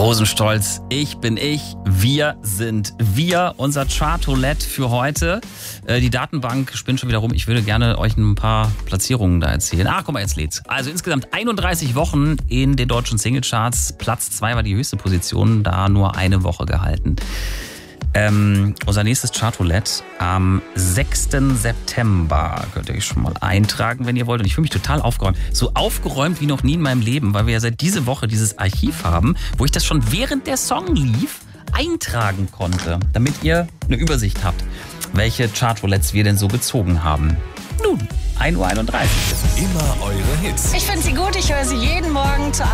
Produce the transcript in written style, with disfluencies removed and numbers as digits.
Rosenstolz, ich bin ich, wir sind wir. Unser Chartoulette für heute. Die Datenbank spinnt schon wieder rum. Ich würde gerne euch ein paar Platzierungen da erzählen. Guck mal, jetzt lädt's. Also insgesamt 31 Wochen in den deutschen Singlecharts. Platz 2 war die höchste Position, da nur eine Woche gehalten. Unser nächstes Chartoulette am 6. September. Könnt ihr euch schon mal eintragen, wenn ihr wollt. Und ich fühle mich total aufgeräumt. So aufgeräumt wie noch nie in meinem Leben, weil wir ja seit dieser Woche dieses Archiv haben, wo ich das schon während der Song lief eintragen konnte, damit ihr eine Übersicht habt, welche Chartroulettes wir denn so gezogen haben. Nun, 1:31 Uhr. Immer eure Hits. Ich finde sie gut, ich höre sie jeden Morgen zur